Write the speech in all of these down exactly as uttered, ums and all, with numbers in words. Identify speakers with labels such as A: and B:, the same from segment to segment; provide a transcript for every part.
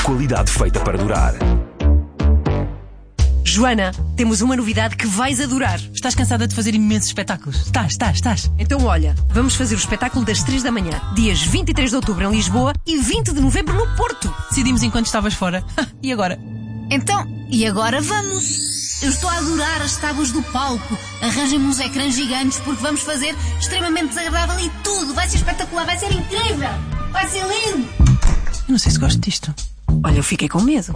A: Qualidade feita para durar.
B: Joana, temos uma novidade que vais adorar.
C: Estás cansada de fazer imensos espetáculos? Estás, estás, estás.
B: Então olha, vamos fazer o espetáculo das três da manhã, dias vinte e três de outubro em Lisboa e vinte de novembro no Porto.
C: Decidimos enquanto estavas fora. E agora?
D: Então, e agora vamos? Eu estou a adorar as tábuas do palco. Arranjem-me uns ecrãs gigantes porque vamos fazer extremamente desagradável e tudo. Vai ser espetacular, vai ser incrível. Vai ser lindo.
C: Eu não sei se gosto disto.
B: Olha, eu fiquei com medo.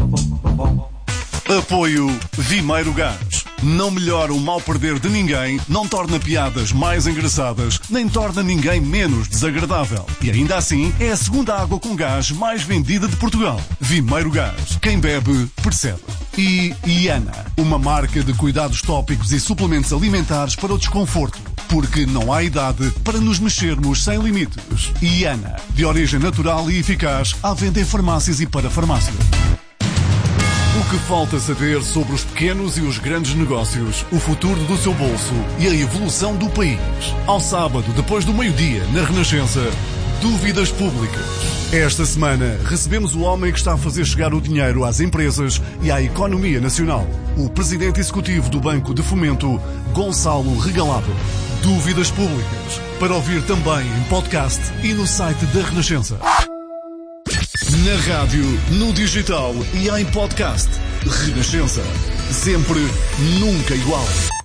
E: Apoio Vimeiro Gás. Não melhora o mal perder de ninguém, não torna piadas mais engraçadas, nem torna ninguém menos desagradável. E ainda assim, é a segunda água com gás mais vendida de Portugal. Vimeiro Gás. Quem bebe, percebe. E Iana, uma marca de cuidados tópicos e suplementos alimentares para o desconforto. Porque não há idade para nos mexermos sem limites. Iana, de origem natural e eficaz, à venda em farmácias e para farmácias. O que falta saber sobre os pequenos e os grandes negócios, o futuro do seu bolso e a evolução do país. Ao sábado, depois do meio-dia, na Renascença, Dúvidas Públicas. Esta semana, recebemos o homem que está a fazer chegar o dinheiro às empresas e à economia nacional. O presidente executivo do Banco de Fomento, Gonçalo Regalado. Dúvidas Públicas. Para ouvir também em podcast e no site da Renascença. Na rádio, no digital e em podcast. Renascença. Sempre, nunca igual.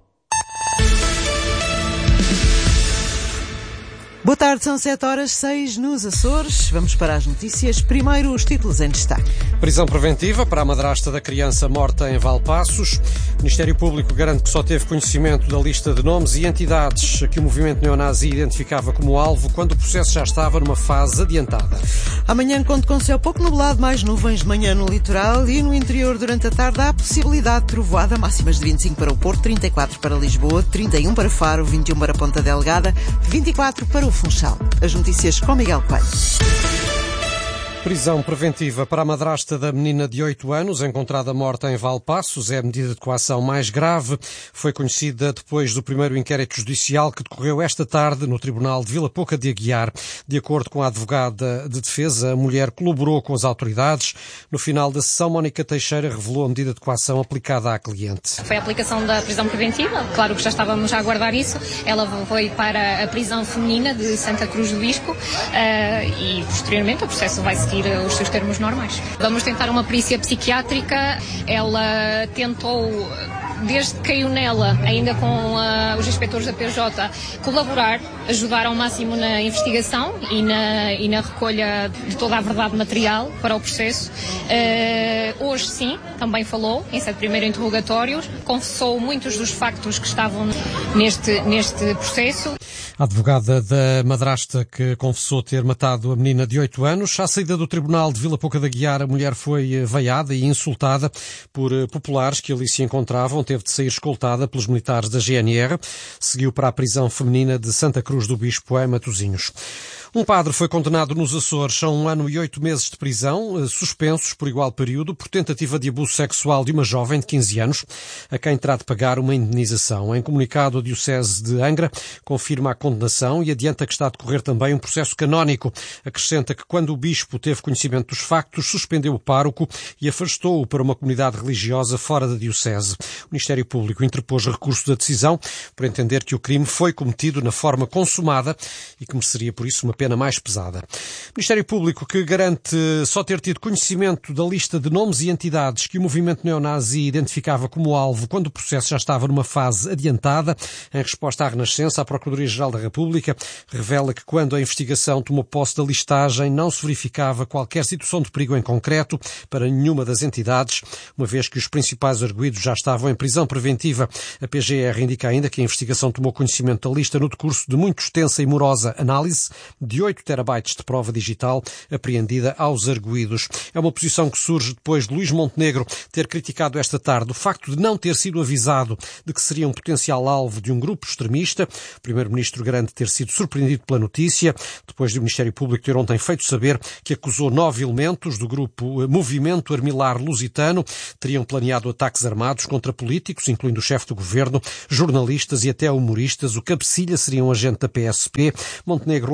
F: Boa tarde, são sete horas seis nos Açores. Vamos para as notícias. Primeiro, os títulos em destaque.
G: Prisão preventiva para a madrasta da criança morta em Valpaços. O Ministério Público garante que só teve conhecimento da lista de nomes e entidades que o movimento neonazi identificava como alvo quando o processo já estava numa fase adiantada.
F: Amanhã conto com céu pouco nublado, mais nuvens de manhã no litoral e no interior durante a tarde há a possibilidade de trovoada, máximas de vinte e cinco para o Porto, trinta e quatro para Lisboa, trinta e um para Faro, vinte e um para Ponta Delgada, vinte e quatro para o Funchal. As notícias com Miguel Coelho.
G: Prisão preventiva para a madrasta da menina de oito anos, encontrada morta em Valpaços. É a medida de coação mais grave. Foi conhecida depois do primeiro inquérito judicial que decorreu esta tarde no Tribunal de Vila Pouca de Aguiar. De acordo com a advogada de defesa, a mulher colaborou com as autoridades. No final da sessão, Mónica Teixeira revelou a medida de coação aplicada à cliente.
H: Foi a aplicação da prisão preventiva. Claro que já estávamos a aguardar isso. Ela foi para a prisão feminina de Santa Cruz do Bispo uh, e, posteriormente, o processo vai seguir os seus termos normais. Vamos tentar uma perícia psiquiátrica. Ela tentou, desde que caiu nela, ainda com uh, os inspectores da P J, colaborar, ajudar ao máximo na investigação e na, e na recolha de toda a verdade material para o processo. Uh, hoje, sim, também falou, em sete primeiro interrogatório, confessou muitos dos factos que estavam neste, neste processo.
G: A advogada da madrasta que confessou ter matado a menina de oito anos. À saída do Tribunal de Vila Pouca de Aguiar, a mulher foi vaiada e insultada por populares que ali se encontravam. Teve de sair escoltada pelos militares da G N R. Seguiu para a prisão feminina de Santa Cruz do Bispo, em Matosinhos. Um padre foi condenado nos Açores a um ano e oito meses de prisão, suspensos por igual período, por tentativa de abuso sexual de uma jovem de quinze anos, a quem terá de pagar uma indenização. Em comunicado, a Diocese de Angra confirma a condenação e adianta que está a decorrer também um processo canónico. Acrescenta que quando o bispo teve conhecimento dos factos, suspendeu o pároco e afastou-o para uma comunidade religiosa fora da Diocese. O Ministério Público interpôs recurso da decisão por entender que o crime foi cometido na forma consumada e que mereceria, por isso, uma pena mais pesada. O Ministério Público que garante só ter tido conhecimento da lista de nomes e entidades que o movimento neonazi identificava como alvo quando o processo já estava numa fase adiantada. Em resposta à Renascença, a Procuradoria-Geral da República revela que quando a investigação tomou posse da listagem não se verificava qualquer situação de perigo em concreto para nenhuma das entidades, uma vez que os principais arguidos já estavam em prisão preventiva. A P G R indica ainda que a investigação tomou conhecimento da lista no decurso de muito extensa e morosa análise de oito terabytes de prova digital apreendida aos arguidos. É uma posição que surge depois de Luís Montenegro ter criticado esta tarde o facto de não ter sido avisado de que seria um potencial alvo de um grupo extremista. O Primeiro-Ministro garante ter sido surpreendido pela notícia, depois de o Ministério Público ter ontem feito saber que acusou nove elementos do grupo Movimento Armilar Lusitano. Teriam planeado ataques armados contra políticos, incluindo o chefe do governo, jornalistas e até humoristas. O cabecilha seria um agente da P S P. Montenegro lamentou não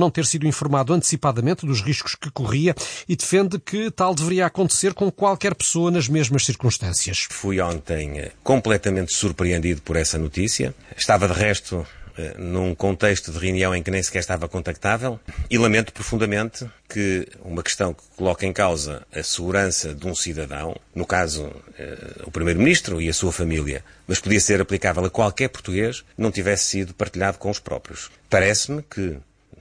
G: não ter sido informado antecipadamente dos riscos que corria e defende que tal deveria acontecer com qualquer pessoa nas mesmas circunstâncias.
A: Fui ontem completamente surpreendido por essa notícia. Estava, de resto, num contexto de reunião em que nem sequer estava contactável e lamento profundamente que uma questão que coloca em causa a segurança de um cidadão, no caso o Primeiro-Ministro e a sua família, mas podia ser aplicável a qualquer português, não tivesse sido partilhado com os próprios. Parece-me que,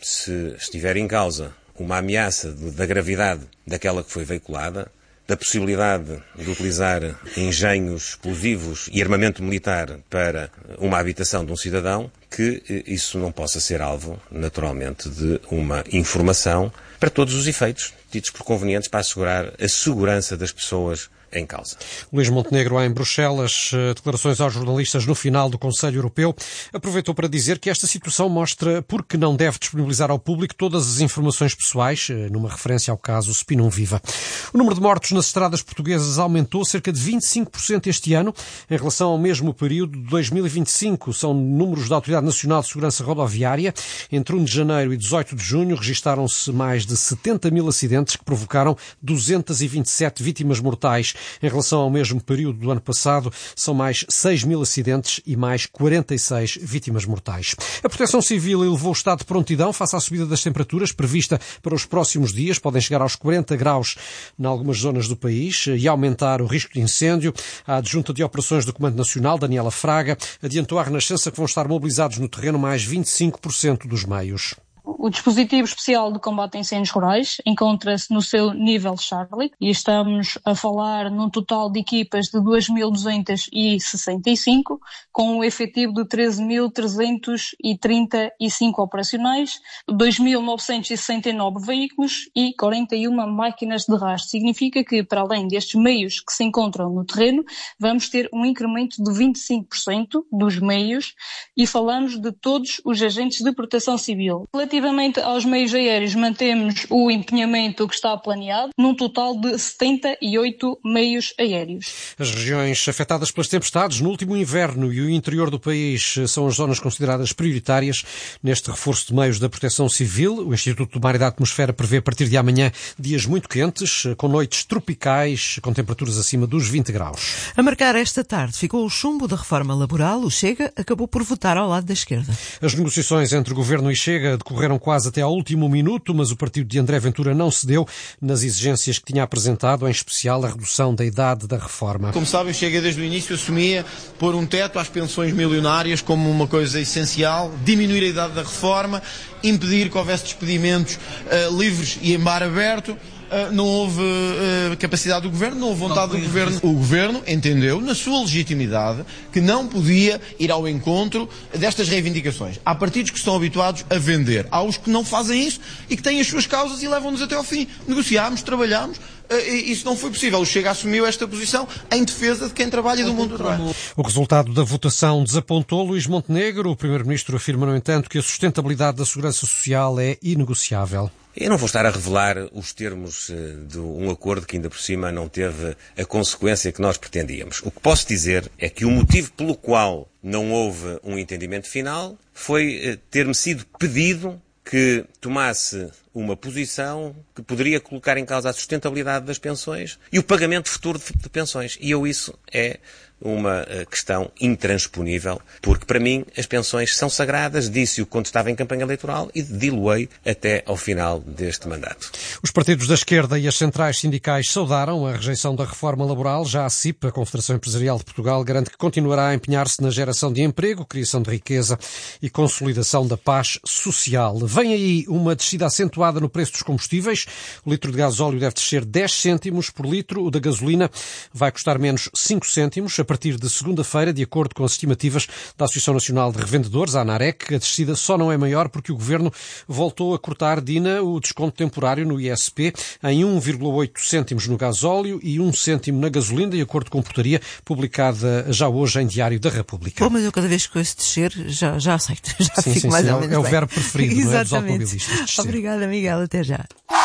A: se estiver em causa uma ameaça de, da gravidade daquela que foi veiculada, da possibilidade de utilizar engenhos explosivos e armamento militar para uma habitação de um cidadão, que isso não possa ser alvo, naturalmente, de uma informação para todos os efeitos, tidos por convenientes para assegurar a segurança das pessoas em causa.
G: Luís Montenegro, em Bruxelas, declarações aos jornalistas no final do Conselho Europeu, aproveitou para dizer que esta situação mostra por que não deve disponibilizar ao público todas as informações pessoais, numa referência ao caso Spinum Viva. O número de mortos nas estradas portuguesas aumentou cerca de vinte e cinco por cento este ano, em relação ao mesmo período de dois mil e vinte e cinco. São números da Autoridade Nacional de Segurança Rodoviária. Entre um de janeiro e dezoito de junho registaram-se mais de setenta mil acidentes que provocaram duzentas e vinte e sete vítimas mortais. Em relação ao mesmo período do ano passado, são mais seis mil acidentes e mais quarenta e seis vítimas mortais. A Proteção Civil elevou o estado de prontidão face à subida das temperaturas prevista para os próximos dias. Podem chegar aos quarenta graus em algumas zonas do país e aumentar o risco de incêndio. A adjunta de operações do Comando Nacional, Daniela Fraga, adiantou à Renascença que vão estar mobilizados no terreno mais vinte e cinco por cento dos meios.
I: O dispositivo especial de combate a incêndios rurais encontra-se no seu nível Charlie e estamos a falar num total de equipas de dois mil duzentos e sessenta e cinco, com um efetivo de treze mil trezentos e trinta e cinco operacionais, dois mil novecentos e sessenta e nove veículos e quarenta e uma máquinas de rastro. Significa que, para além destes meios que se encontram no terreno, vamos ter um incremento de vinte e cinco por cento dos meios e falamos de todos os agentes de proteção civil. Relativamente aos meios aéreos, mantemos o empenhamento que está planeado, num total de setenta e oito meios aéreos.
G: As regiões afetadas pelas tempestades no último inverno e o interior do país são as zonas consideradas prioritárias neste reforço de meios da Proteção Civil. O Instituto do Mar e da Atmosfera prevê a partir de amanhã dias muito quentes, com noites tropicais, com temperaturas acima dos vinte graus.
F: A marcar esta tarde ficou o chumbo da reforma laboral. O Chega acabou por votar ao lado da esquerda.
G: As negociações entre o Governo e Chega decorreram quase até ao último minuto, mas o partido de André Ventura não cedeu nas exigências que tinha apresentado, em especial a redução da idade da reforma.
J: Como sabem, Chega desde o início assumia pôr um teto às pensões milionárias como uma coisa essencial, diminuir a idade da reforma, impedir que houvesse despedimentos uh, livres e em bar aberto. Uh, não houve uh, capacidade do Governo, não houve vontade do Governo. O Governo entendeu, na sua legitimidade, que não podia ir ao encontro destas reivindicações. Há partidos que estão habituados a vender. Há os que não fazem isso e que têm as suas causas e levam-nos até ao fim. Negociámos, trabalhámos. Isso não foi possível. O Chega assumiu esta posição em defesa de quem trabalha e do mundo do trabalho.
G: O resultado da votação desapontou Luís Montenegro. O Primeiro-Ministro afirma, no entanto, que a sustentabilidade da segurança social é inegociável.
A: Eu não vou estar a revelar os termos de um acordo que ainda por cima não teve a consequência que nós pretendíamos. O que posso dizer é que o motivo pelo qual não houve um entendimento final foi ter-me sido pedido que tomasse uma posição que poderia colocar em causa a sustentabilidade das pensões e o pagamento futuro de pensões. E eu isso é uma questão intransponível, porque para mim as pensões são sagradas, disse-o quando estava em campanha eleitoral e diluei até ao final deste mandato.
G: Os partidos da esquerda e as centrais sindicais saudaram a rejeição da reforma laboral. Já a C I P, a Confederação Empresarial de Portugal, garante que continuará a empenhar-se na geração de emprego, criação de riqueza e consolidação da paz social. Vem aí uma descida acentuada no preço dos combustíveis. O litro de gasóleo deve descer dez cêntimos por litro, o da gasolina vai custar menos cinco cêntimos. A partir de segunda-feira, de acordo com as estimativas da Associação Nacional de Revendedores, a ANAREC, a descida só não é maior porque o Governo voltou a cortar, Dina, o desconto temporário no I S P em um vírgula oito cêntimos no gasóleo e um cêntimo na gasolina, de acordo com a portaria publicada já hoje em Diário da República.
F: Pô, mas eu cada vez que ouço descer já, já aceito, já
G: sim,
F: fico
G: sim,
F: mais
G: sim,
F: ou menos
G: é o
F: bem.
G: verbo preferido, não é, dos automobilistas. Descer.
F: Obrigada, Miguel, até já.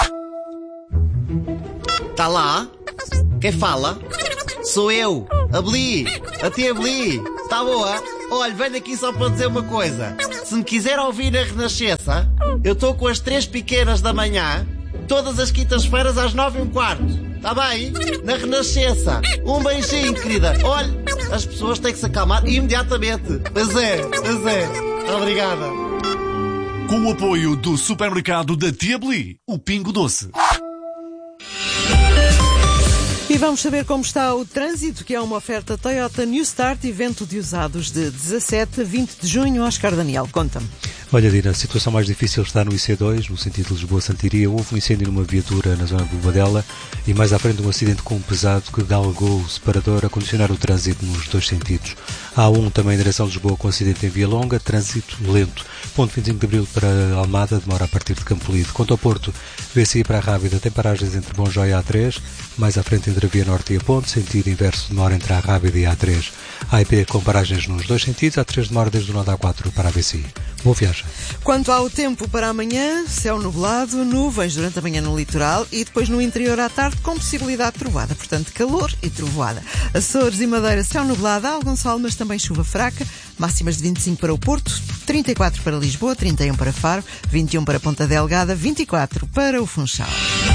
K: Tá lá? Quem fala? Sou eu, a Bli, a tia Bli. Tá boa? Olha, venho aqui só para dizer uma coisa. se me quiser ouvir na Renascença, eu estou com as três pequenas da manhã, todas as quintas-feiras às nove e um quarto. Está bem? Na Renascença. Um beijinho, querida. Olha, as pessoas têm que se acalmar imediatamente. Pois é, pois é. Obrigada.
E: Com o apoio do supermercado da Tia Beli, o Pingo Doce.
F: E vamos saber como está o trânsito, que é uma oferta Toyota New Start, evento de usados de dezassete a vinte de junho. Oscar Daniel, conta-me.
L: Olha, Dina, a situação mais difícil está no I C dois, no sentido de Lisboa-Santiria. Houve um incêndio numa viatura na zona do Badela e mais à frente um acidente com um pesado que galgou o separador a condicionar o trânsito nos dois sentidos. A A um também em direção a Lisboa com acidente em Via Longa, trânsito lento. Ponto vinte e cinco de Abril para Almada, demora a partir de Campolide. Quanto ao Porto, V C I para a Rábida tem paragens entre Bonjói e A três, mais à frente entre a Via Norte e a Ponte, sentido inverso demora entre a Rábida e a A três. A I P com paragens nos dois sentidos, A três demora desde o nó da A quatro para a V C I. Boa viagem.
F: Quanto ao tempo para amanhã, céu nublado, nuvens durante a manhã no litoral e depois no interior à tarde com possibilidade de trovoada. Portanto, calor e trovoada. Açores e Madeira, céu nublado, algum sol, mas também chuva fraca. Máximas de vinte e cinco para o Porto, trinta e quatro para Lisboa, trinta e um para Faro, vinte e um para Ponta Delgada, vinte e quatro para o Funchal.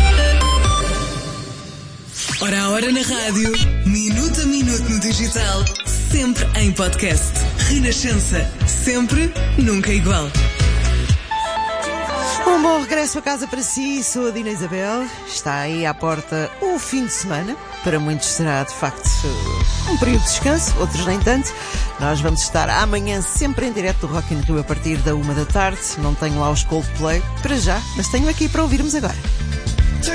M: Hora a hora na rádio, minuto a minuto no digital, sempre em podcast. Renascença, sempre, nunca igual.
F: Um bom regresso a casa para si, sou a Dina Isabel. Está aí à porta o fim de semana. Para muitos será, de facto, um período de descanso, outros nem tanto. Nós vamos estar amanhã sempre em direto do Rock in Rio a partir da uma da tarde. Não tenho lá os Coldplay para já, mas tenho aqui para ouvirmos agora.